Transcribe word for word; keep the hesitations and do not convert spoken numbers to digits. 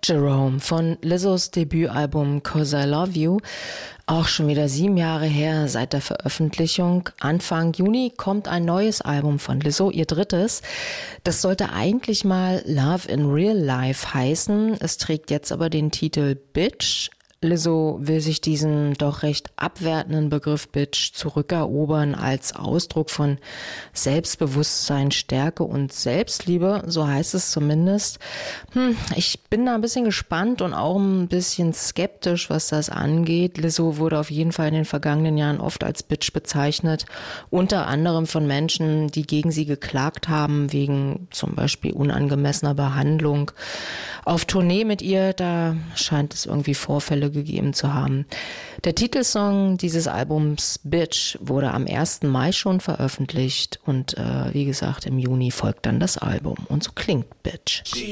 Jerome von Lizzos Debütalbum "'Cause I Love You", auch schon wieder sieben Jahre her seit der Veröffentlichung. Anfang Juni kommt ein neues Album von Lizzo, ihr drittes. Das sollte eigentlich mal Love in Real Life heißen. Es trägt jetzt aber den Titel Bitch. Lizzo will sich diesen doch recht abwertenden Begriff Bitch zurückerobern als Ausdruck von Selbstbewusstsein, Stärke und Selbstliebe, so heißt es zumindest. Hm, ich bin da ein bisschen gespannt und auch ein bisschen skeptisch, was das angeht. Lizzo wurde auf jeden Fall in den vergangenen Jahren oft als Bitch bezeichnet, unter anderem von Menschen, die gegen sie geklagt haben, wegen zum Beispiel unangemessener Behandlung. Auf Tournee mit ihr, da scheint es irgendwie Vorfälle gegeben zu haben. Der Titelsong dieses Albums Bitch wurde am ersten Mai schon veröffentlicht und äh, wie gesagt im Juni folgt dann das Album und so klingt Bitch.